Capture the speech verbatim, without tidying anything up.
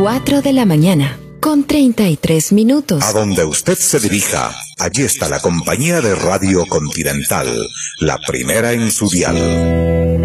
cuatro de la mañana, con treinta y tres minutos. A donde usted se dirija, allí está la compañía de Radio Continental, la primera en su dial.